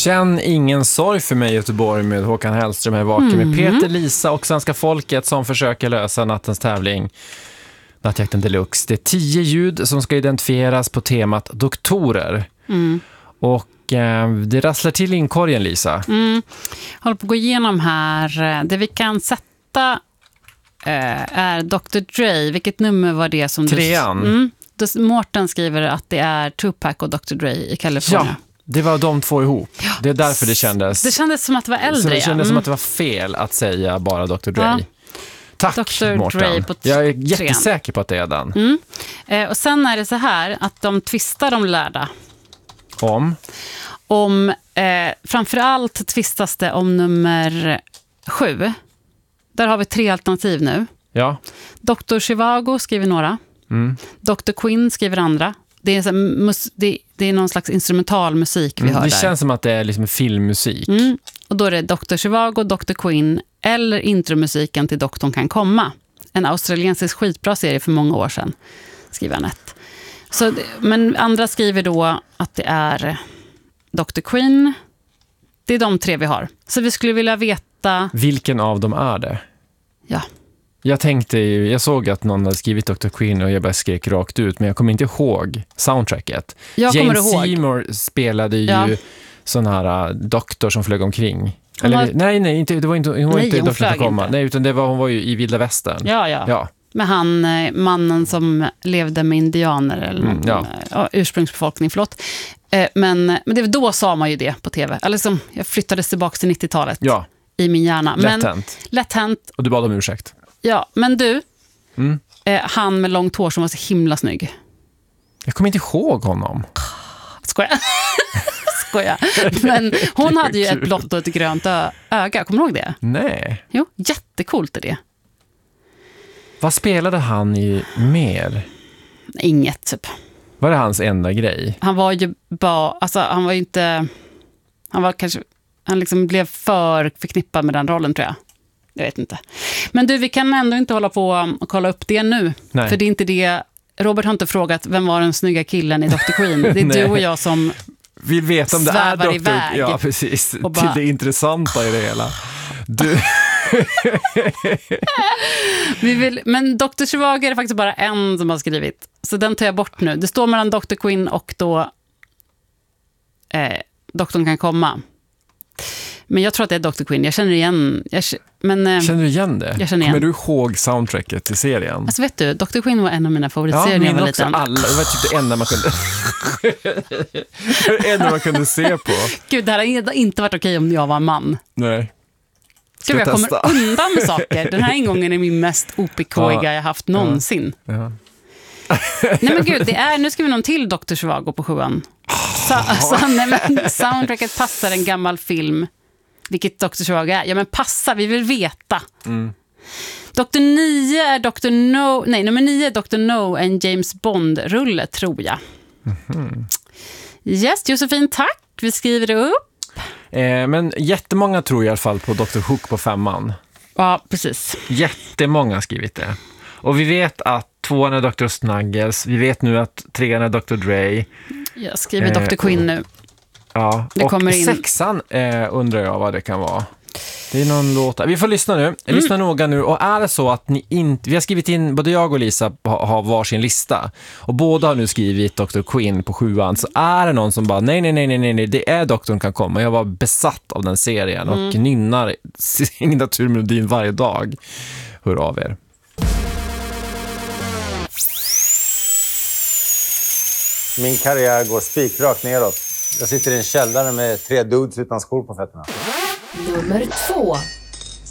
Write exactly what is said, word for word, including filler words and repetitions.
Känn ingen sorg för mig i Göteborg med Håkan Hellström är vaken mm. med Peter, Lisa och Svenska folket som försöker lösa nattens tävling. Nattjakten Deluxe. Det är tio ljud som ska identifieras på temat doktorer. Mm. Och eh, det rasslar till inkorgen, Lisa. Mm. Håller på att gå igenom här. Det vi kan sätta eh, är doktor Dre. Vilket nummer var det som Trean. du... Mm. Mårten skriver att det är Tupac och doktor Dre i Kalifornien. Ja, det var de två ihop. Ja. Det är därför det kändes... Det kändes som att det var äldre. Så det kändes ja. som att det var fel att säga bara doktor Dre. Ja. Tack, doktor Mårten. Dre på t- Jag är jättesäker på att det är den. Mm. Eh, och sen är det så här att de tvistar de lärda. Om? Om, eh, framförallt tvistas det om nummer sju. Där har vi tre alternativ nu. Ja. doktor Zhivago skriver några. Mm. doktor Quinn skriver andra. Det är, så, mus, det, det är någon slags instrumental musik vi mm, hör det där. Det känns som att det är liksom filmmusik. Mm. Och då är det doktor Zhivago, doktor Quinn eller intromusiken till Doktorn kan komma. En australiensisk skitbra serie för många år sedan, skriver Annette. Så, men andra skriver då att det är doktor Quinn. Det är de tre vi har. Så vi skulle vilja veta... Vilken av dem är det? Ja. Jag tänkte ju, jag såg att någon hade skrivit doktor Quinn och jag bara skrek rakt ut, men jag kommer inte ihåg soundtracket. Jag Jane kommer ihåg. Seymour spelade ju ja. sån här uh, doktor som flög omkring. Eller, var... Nej, nej, inte, det var inte, hon var nej, inte hon doktorn komma. Inte. Nej, utan det var, hon var ju i Vilda Västern. Ja, ja. ja. Med han, mannen som levde med indianer eller någon, mm, ja. ursprungsbefolkning, förlåt. Men, men det, då sa man ju det på tv. Eller liksom, jag flyttades tillbaka till nittiotalet ja. i min hjärna. Men, lätt hänt. Lätt hänt. Och du bad om ursäkt. Ja, men du, mm. eh, han med långt hår som var så himla snygg. Jag kommer inte ihåg honom. Skoja. Skoja. Men hon hade ju ett blått och ett grönt ö- öga. Kommer du ihåg det? Nej. Jo, jättekult är det. Vad spelade han i mer? Inget, typ. Var det hans enda grej? Han var ju bara, alltså han var ju inte, han var kanske, han liksom blev för förknippad med den rollen, tror jag. Jag vet inte. Men du, vi kan ändå inte hålla på och kolla upp det nu. Nej. För det är inte det, Robert har inte frågat vem var den snygga killen i doktor Queen. Det är du och jag som vill veta om det är doktor iväg. Ja, precis. Bara... Till det intressanta i det hela. Du... vi vill... Men doktor Zhivago är det faktiskt bara en som har skrivit. Så den tar jag bort nu. Det står mellan doktor Quinn och då eh, doktorn kan komma. Men jag tror att det är doktor Quinn. Jag känner igen... Jag, men, eh, känner du igen det? Jag känner igen. Kommer du ihåg soundtracket till serien? Alltså vet du, doktor Quinn var en av mina favoritserier ja, när jag var också liten. Alla. Det var typ det enda man kunde det enda man kunde se på. Gud, det här hade inte varit okej om jag var en man. Nej. Gud, jag testa? kommer undan med saker. Den här ingången är min mest O P K-iga ja. jag haft någonsin. Ja. Ja. Nej men gud, det är, nu ska vi någon till doktor Zhivago på sjuan. Så, så, nej, men, soundtracket passar en gammal film. Vilket doktor Zhivago är. Ja men passa, vi vill veta. Mm. doktor nio är doktor No, nej nummer nio är doktor No, en James Bond-rulle tror jag. Mm-hmm. Yes, Josefin, tack. Vi skriver det upp. Eh, men jättemånga tror i alla fall på doktor Hook på femman. Ja, precis. Jättemånga har skrivit det. Och vi vet att tvåan är doktor Snuggles. Vi vet nu att trean är doktor Dre. Jag skriver eh, doktor Quinn nu. Ja, det och kommer in. Sexan eh, undrar jag vad det kan vara. Det är någon låt. Vi får lyssna nu. Mm. Lyssna noga nu. Och är det så att ni inte... Vi har skrivit in, både jag och Lisa har, har varsin lista. Och båda har nu skrivit doktor Quinn på sjuan. Så är det någon som bara, nej, nej, nej, nej, nej, det är doktorn kan komma. Jag var besatt av den serien och mm. nynnar signaturmelodin varje dag. Hör av er. Min karriär går spikrakt neråt. Jag sitter i en källare med tre dudes utan skor på fötterna. Nummer två.